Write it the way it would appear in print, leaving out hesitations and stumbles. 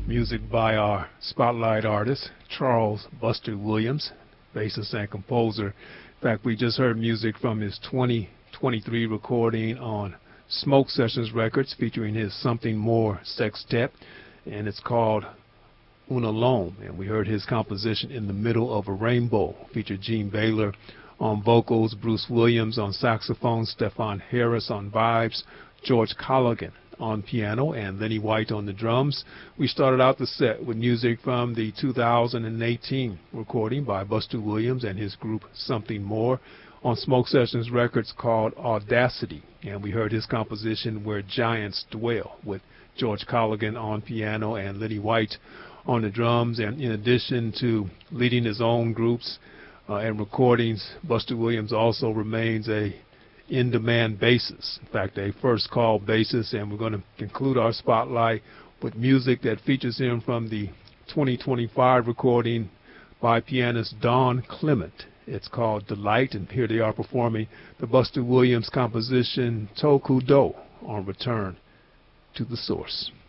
Music by our spotlight artist, Charles Buster Williams, bassist and composer. In fact, we just heard music from his 2023 recording on Smoke Sessions Records featuring his Something More sextet, and it's called Una Lome. And we heard his composition In the Middle of a Rainbow, featured Gene Baylor on vocals, Bruce Williams on saxophone, Stefan Harris on vibes, George Colligan on piano, and Lenny White on the drums. We started out the set with music from the 2018 recording by Buster Williams and his group Something More on Smoke Sessions Records called Audacity, and we heard his composition Where Giants Dwell with George Colligan on piano and Lenny White on the drums. And in addition to leading his own groups and recordings, Buster Williams also remains a in-demand bassist. In fact, a first-call bassist, and we're going to conclude our spotlight with music that features him from the 2025 recording by pianist Don Clement. It's called Delight, and here they are performing the Buster Williams composition Toku Do on Return to the Source.